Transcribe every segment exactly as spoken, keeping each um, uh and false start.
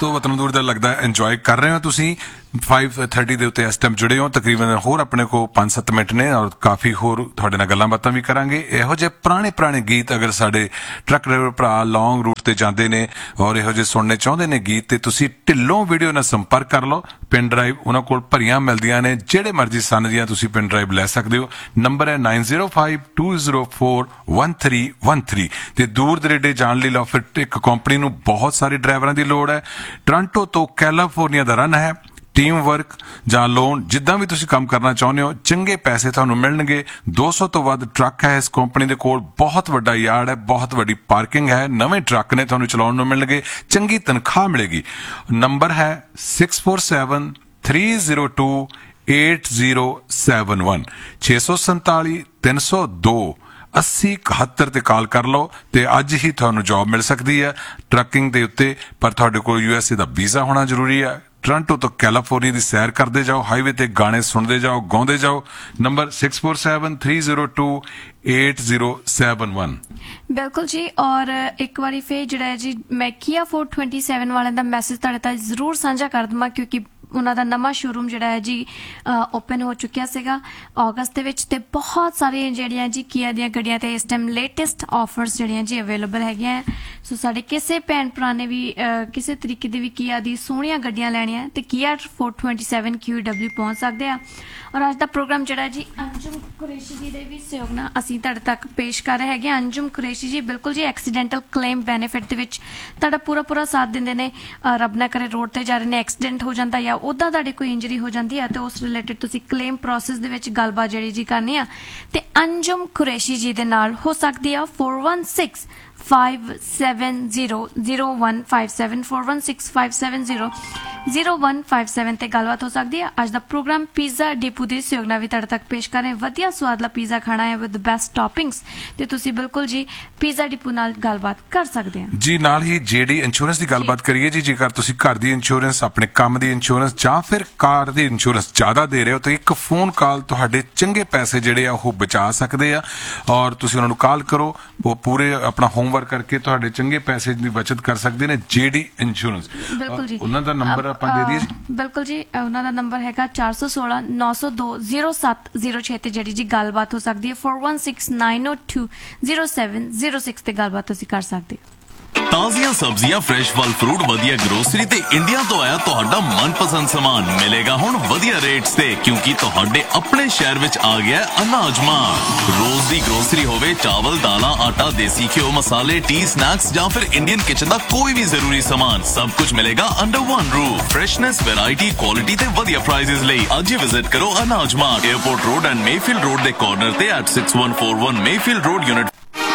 ਦੋਸਤੋ ਵਤਨ ਦੂਰ ਦਾ ਲੱਗਦਾ ਇੰਜੋਏ ਕਰ ਰਹੇ ਹੋ ਤੁਸੀਂ फाइव थर्टी ਦੇ ਉੱਤੇ ਇਸ ਟਾਈਮ ਜੁੜੇ ਹੋ ਤਕਰੀਬਨ ਹੋਰ ਆਪਣੇ ਕੋ ਪੰਜ ਸੱਤ ਮਿੰਟ ਨੇ ਔਰ ਕਾਫੀ ਹੋਰ ਤੁਹਾਡੇ ਨਾਲ ਗੱਲਾਂ ਬਾਤਾਂ ਵੀ ਕਰਾਂਗੇ ਇਹੋ ਜਿਹੇ ਪੁਰਾਣੇ ਪੁਰਾਣੇ ਗੀਤ ਅਗਰ ਸਾਡੇ ਟਰੱਕ ਡਰਾਈਵਰ ਭਰਾ ਲੌਂਗ ਰੂਟ ਤੇ ਜਾਂਦੇ ਨੇ ਔਰ ਇਹੋ ਜਿਹੇ ਸੁਣਨੇ ਚਾਹੁੰਦੇ ਨੇ ਗੀਤ ਤੇ ਤੁਸੀਂ ਢਿੱਲੋਂ ਵੀਡੀਓ ਨਾਲ ਸੰਪਰਕ ਕਰ ਲਓ ਪਿਨ ਡਰਾਈਵ ਉਹਨਾਂ ਕੋਲ ਭਰੀਆਂ ਮਿਲਦੀਆਂ ਨੇ ਜਿਹੜੇ ਮਰਜ਼ੀ ਸਨ ਦੀਆਂ ਤੁਸੀਂ ਪਿਨ ਡਰਾਈਵ ਲੈ ਸਕਦੇ ਹੋ ਨੰਬਰ ਹੈ ਨਾइन zero five to zero four one three one three ਤੇ ਦੂਰ ਦਰੇਡੇ ਜਾਣ ਲਈ ਲਓ ਫਿਰ ਇੱਕ ਕੰਪਨੀ ਨੂੰ ਬਹੁਤ ਸਾਰੇ ਡਰਾਈਵਰਾਂ ਦੀ ਲੋੜ ਹੈ ਟੋਰਾਂਟੋ ਤੋਂ ਕੈਲੀਫੋਰਨੀਆ ਦਾ ਰਨ ਹੈ ਟੀਮ ਵਰਕ ਜਾਂ ਲੋਨ ਜਿੱਦਾਂ ਵੀ ਤੁਸੀਂ ਕੰਮ ਕਰਨਾ ਚਾਹੁੰਦੇ ਹੋ ਚੰਗੇ ਪੈਸੇ ਤੁਹਾਨੂੰ ਮਿਲਣਗੇ दो सौ ਤੋਂ ਵੱਧ ਟਰੱਕ ਹੈ ਇਸ ਕੰਪਨੀ ਦੇ ਕੋਲ ਬਹੁਤ ਵੱਡਾ ਯਾਰਡ ਹੈ ਬਹੁਤ ਵੱਡੀ ਪਾਰਕਿੰਗ ਹੈ ਨਵੇਂ ਟਰੱਕ ਨੇ ਤੁਹਾਨੂੰ ਚਲਾਉਣ ਨੂੰ ਮਿਲਣਗੇ ਚੰਗੀ ਤਨਖਾਹ ਮਿਲੇਗੀ ਨੰਬਰ ਹੈ six four seven three zero to eight zero seven one छे सौ संताली तीन सौ दो अस्सी इकहत्तर ਤੇ ਕਾਲ ਕਰ ਲਓ ਤੇ ਅੱਜ ਹੀ ਤੁਹਾਨੂੰ ਜੌਬ ਮਿਲ ਸਕਦੀ ਹੈ ਟਰੱਕਿੰਗ ਦੇ ਉੱਤੇ ਪਰ ਤੁਹਾਡੇ ਕੋਲ U S A the visa ਹੋਣਾ ਜ਼ਰੂਰੀ ਹੈ ਟੋਰਾਂਟੋ ਤੋਂ ਕੈਲੀਫੋਰਨੀਆ ਦੀ ਸੈਰ ਕਰਦੇ ਜਾਓ ਹਾਈਵੇ ਤੇ ਗਾਣੇ ਸੁਣਦੇ ਜਾਓ ਗਾਉਂਦੇ ਜਾਓ number six four seven three zero to eight zero seven one बिल्कुल जी और एक बारी फिर जिहड़ा जी मैं किया फोर ट्वेंटी सेवन वाले दा मैसेज तुहाडे तक जरूर साझा कर दवां क्योंकि ਉਹਨਾਂ ਦਾ ਨਵਾਂ ਸ਼ੋਰੂਮ ਜਿਹੜਾ ਹੈ ਜੀ ਓਪਨ ਹੋ ਚੁੱਕਿਆ ਸੀਗਾ ਅਗਸਤ ਦੇ ਵਿੱਚ ਤੇ ਬਹੁਤ ਸਾਰੀਆਂ ਜਿਹੜੀਆਂ ਜੀ ਕੀਆ ਦੀਆਂ ਗੱਡੀਆਂ ਤੇ ਇਸ ਟਾਈਮ ਲੇਟੈਸਟ ਆਫਰਸ ਜਿਹੜੀਆਂ ਜੀ ਅਵੇਲੇਬਲ ਹੈਗੀਆਂ ਸੋ ਸਾਡੇ ਕਿਸੇ ਭੈਣ ਭਰਾ ਨੇ ਵੀ ਕਿਸੇ ਤਰੀਕੇ ਦੀ ਵੀ ਕੀਆ ਦੀ ਸੋਹਣੀਆਂ ਗੱਡੀਆਂ ਲੈਣੀਆਂ ਤੇ ਕੀਆ four twenty seven Q W ਪਹੁੰਚ ਸਕਦੇ ਆ ਔਰ ਅੱਜ ਦਾ ਪ੍ਰੋਗਰਾਮ ਜਿਹੜਾ ਜੀ ਅੰਜੁਮ ਕੁਰੈਸ਼ੀ ਜੀ ਦੇ ਵੀ ਸਹਿਯੋਗ ਨਾਲ ਅਸੀਂ ਤੁਹਾਡੇ ਤੱਕ ਪੇਸ਼ ਕਰ ਰਹੇ ਹੈਗੇ ਅੰਜੁਮ ਕੁਰੈਸ਼ੀ ਜੀ ਬਿਲਕੁਲ ਜੀ ਐਕਸੀਡੈਂਟਲ ਕਲੇਮ ਬੈਨੀਫਿਟ ਦੇ ਵਿੱਚ ਤੁਹਾਡਾ ਪੂਰਾ ਪੂਰਾ ਸਾਥ ਦਿੰਦੇ ਨੇ ਰੱਬ ਨਾ ਕਰੇ ਰੋਡ ਤੇ ਜਾ ਰਹੇ ਨੇ ਐਕਸੀਡੈਂਟ ਹੋ ਜਾਂਦਾ ਜਾਂ ਉਹਦਾ ਤੁਹਾਡੀ ਕੋਈ ਇੰਜਰੀ ਹੋ ਜਾਂਦੀ ਹੈ ਤੇ ਉਸ ਰਿਲੇਟਡ ਤੁਸੀਂ ਕਲੇਮ ਪ੍ਰੋਸੈਸ ਦੇ ਵਿੱਚ ਗੱਲਬਾਤ ਜਿਹੜੀ ਜੀ ਕਰਨੀ ਆ ਤੇ ਅੰਜੁਮ ਕੁਰੈਸ਼ੀ ਜੀ ਦੇ ਨਾਲ ਹੋ ਸਕਦੀ ਆ four one six five seven zero zero one five seven four one six five seven zero zero one five seven ਤੇ ਗੱਲਬਾਤ ਹੋ ਸਕਦੀ ਹੈ ਅੱਜ ਦਾ ਪ੍ਰੋਗਰਾਮ ਪੀਜ਼ਾ ਡਿਪੂ ਦੇ ਸਹਿਯੋਗ ਨਾਲ ਵੀ ਤੁਹਾਡੇ ਤੱਕ ਪੇਸ਼ ਕਰ ਰਹੇ ਵਧੀਆ ਸਵਾਦਲਾ ਪੀਜ਼ਾ ਖਾਣਾ ਹੈ ਵਿਦ ਬੈਸਟ ਟੌਪਿੰਗਸ ਤੇ ਤੁਸੀਂ ਬਿਲਕੁਲ ਜੀ ਪੀਜ਼ਾ ਡਿਪੂ ਨਾਲ ਗੱਲਬਾਤ ਕਰ ਸਕਦੇ ਹੋ ਜੀ ਨਾਲ ਹੀ ਜਿਹੜੀ ਇੰਸ਼ੋਰੈਂਸ ਦੀ ਗੱਲਬਾਤ ਕਰੀਏ ਜੀ ਜੇਕਰ ਤੁਸੀਂ ਘਰ ਦੀ ਇੰਸ਼ੋਰੈਂਸ ਆਪਣੇ ਕੰਮ ਦੀ ਇੰਸ਼ੋਰੈਂਸ ਜਾਂ ਫਿਰ ਕਾਰ ਦੀ ਇੰਸ਼ੋਰੈਂਸ ਜ਼ਿਆਦਾ ਦੇ ਰਹੇ ਹੋ ਤਾਂ ਇੱਕ ਫੋਨ ਕਾਲ ਤੁਹਾਡੇ ਚੰਗੇ ਪੈਸੇ ਜਿਹੜੇ ਆ ਉਹ ਬਚਾ ਸਕਦੇ ਆ ਔਰ ਤੁਸੀਂ ਉਹਨਾਂ ਨੂੰ ਕਾਲ ਕਰੋ ਉਹ ਪੂਰੇ ਆਪਣਾ ਹੋਮਵਰਕ ਕਰਕੇ ਤੁਹਾਡੇ ਚੰਗੇ ਪੈਸੇ ਦੀ ਬਚਤ ਕਰ ਸਕਦੇ ਨੇ ਜਿਹੜੀ ਇੰਸ਼ੋਰੈਂਸ ਬਿਲਕੁਲ ਜੀ ਉਹਨਾਂ ਦਾ ਨੰਬਰ ਆਪਾਂ ਦੇ ਦਈਏ ਬਿਲਕੁਲ ਜੀ ਉਹਨਾਂ ਦਾ ਨੰਬਰ ਹੈਗਾ चार सौ सोलह नौ सौ दो जीरो सत्त जीरो छे ਤੇ ਜਿਹੜੀ ਜੀ ਗੱਲਬਾਤ ਹੋ ਸਕਦੀ ਹੈ four one six nine O two zero seven zero six ਤੇ ਗੱਲਬਾਤ ਤੁਸੀਂ ਕਰ ਸਕਦੇ ਹੋ ਤਾਜ਼ੀਆਂ ਸਬਜ਼ੀਆਂ ਫਰੈਸ਼ ਫਲ ਫਰੂਟ ਵਧੀਆ ਗਰੋਸਰੀ ਤੇ ਇੰਡੀਆ ਤੋਂ ਆਇਆ ਤੁਹਾਡਾ ਮਨਪਸੰਦ ਸਾਮਾਨ ਮਿਲੇਗਾ ਹੁਣ ਵਧੀਆ ਰੇਟਸ ਤੇ ਕਿਉਂਕਿ ਤੁਹਾਡੇ ਆਪਣੇ ਸ਼ਹਿਰ ਵਿੱਚ ਆ ਗਿਆ ਅਨਾਜ ਮਾਰਟ ਰੋਜ਼ ਦੀ ਗਰੋਸਰੀ ਹੋਵੇ ਚਾਵਲ ਦਾਲਾਂ ਆਟਾ ਦੇਸੀ ਘਿਓ ਮਸਾਲੇ ਟੀ ਸਨੈਕਸ ਜਾਂ ਫਿਰ ਇੰਡੀਅਨ ਕਿਚਨ ਦਾ ਕੋਈ ਵੀ ਜ਼ਰੂਰੀ ਸਾਮਾਨ ਸਭ ਕੁਝ ਮਿਲੇਗਾ under one roof freshness variety quality ਤੇ ਵਧੀਆ ਪ੍ਰਾਈਸਿਸ ਲਈ ਅੱਜ ਹੀ ਵਿਜ਼ਿਟ ਕਰੋ ਅਨਾਜ mart airport road and Mayfield road ਦੇ ਕਾਰਨਰ ਤੇ at six one four one Mayfield road unit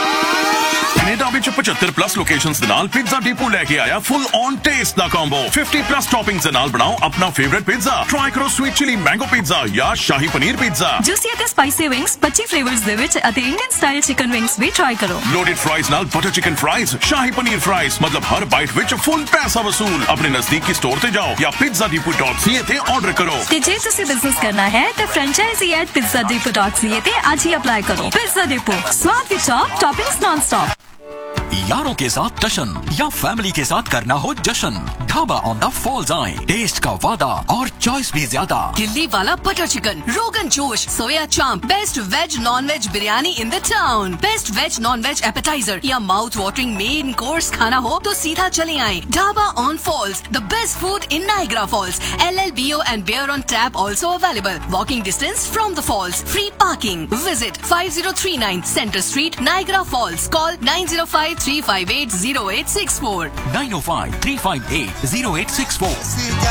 Canada ਵਿੱਚ पचहत्तर ਪਲੱਸ ਲੋਕੇਸ਼ਨਸ ਦੇ ਨਾਲ ਪੀਜ਼ਾ ਡਿਪੂ ਲੈ ਕੇ ਆਇਆ full on taste the combo fifty plus ਟੌਪਿੰਗਸ ਦੇ ਨਾਲ ਬਣਾਓ ਆਪਣਾ ਫੇਵਰਿਟ ਪੀਜ਼ਾ ਟਰਾਈ ਕਰੋ ਸਵੀਟ ਚਿਲੀ ਮੈਂਗੋ ਪੀਜ਼ਾ ਜਾਂ ਸ਼ਾਹੀ ਪਨੀਰ ਪੀਜ਼ਾ ਜੂਸੀ ਅਤੇ ਸਪਾਈਸੀ ਵਿੰਗਸ ਪੱਚੀ ਫਲੇਵਰਸ ਦੇ ਵਿੱਚ ਅਤੇ ਇੰਡੀਅਨ ਸਟਾਈਲ ਚਿਕਨ ਵਿੰਗਸ ਵੀ ਟਰਾਈ ਕਰੋ ਲੋਡਡ ਫਰਾਈਜ਼ ਨਾਲ butter chicken fries shahi paneer fries ਮਤਲਬ ਹਰ ਬਾਈਟ ਵਿੱਚ ਫੁੱਲ ਪੈਸਾ ਵਸੂਲ ਆਪਣੇ ਨਜ਼ਦੀਕੀ ਸਟੋਰ ਤੇ ਜਾਓ ਜਾਂ pizza depot dot c a ਤੇ ਆਰਡਰ ਕਰੋ ਤੇ ਜੇ ਤੁਸੀਂ ਬਿਜ਼ਨਸ ਕਰਨਾ ਹੈ ਤਾਂ franchisee at pizza depot dot c a ਤੇ ਅੱਜ ਹੀ ਅਪਲਾਈ ਕਰੋ pizza depot स्वाद की टॉप टॉपिंग्स नॉन स्टॉप यारों के साथ टशन या फैमिली के साथ करना हो जश्न ढाबा ऑन द फॉल्स आए टेस्ट का वादा और चॉइस भी ज्यादा दिल्ली वाला butter chicken rogan josh soya chaap best veg non veg biryani in the town best veg non veg appetiser या माउथ वाटरिंग मेन कोर्स खाना हो तो सीधा चले आए dhaba on false the best food in Niagara Falls L L B O and beer on tap also available walking distance from the falls free parking visit five zero three nine Center Street Niagara Falls call nine zero five three five eight zero eight six four nine oh five three five eight zero eight six four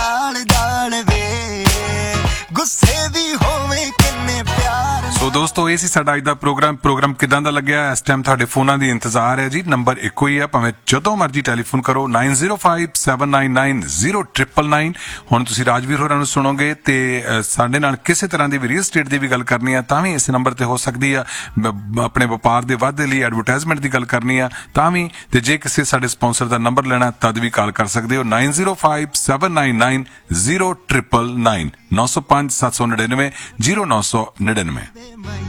ਸੋ ਦੋਸਤੋ ਇਹ ਸੀ ਸਾਡਾ ਅੱਜ ਦਾ programme programme ਕਿਦਾਂ ਦਾ ਲੱਗਿਆ ਇਸ time ਤੁਹਾਡੇ ਫੋਨਾਂ ਦੀ ਇੰਤਜ਼ਾਰ ਹੈ ਜੀ ਨੰਬਰ ਇੱਕੋ ਹੀ ਹੈ ਭਾਵੇਂ ਜਦੋਂ ਮਰਜ਼ੀ ਟੈਲੀਫੋਨ ਕਰੋ nine zero five seven nine nine zero triple nine ਹੁਣ ਤੁਸੀਂ ਰਾਜਵੀਰ ਹੋਰਾਂ ਨੂੰ ਸੁਣੋਗੇ ਤੇ ਸਾਡੇ ਨਾਲ ਕਿਸੇ ਤਰ੍ਹਾਂ ਦੀ ਵੀ ਰੀਅਲ ਸਟੇਟ ਦੀ ਵੀ ਗੱਲ ਕਰਨੀ ਆ ਤਾਂ ਵੀ ਇਸ ਨੰਬਰ ਤੇ ਹੋ ਸਕਦੀ ਆ ਆਪਣੇ ਵਪਾਰ ਦੇ ਵਾਧੇ ਲਈ ਐਡਵਰਟਾਈਜ਼ਮੈਂਟ ਦੀ ਗੱਲ ਕਰਨੀ ਆ ਤਾਂ ਵੀ ਤੇ ਜੇ ਕਿਸੇ ਸਾਡੇ ਸਪਾਂਸਰ ਦਾ ਨੰਬਰ ਲੈਣਾ ਤਦ ਵੀ ਕਾਲ ਕਰ ਸਕਦੇ ਹੋ nine zero five seven nine nine zero triple nine नौ सौ पाँच सात सौ निन्यानवे जीरो नौ सौ निन्यानवे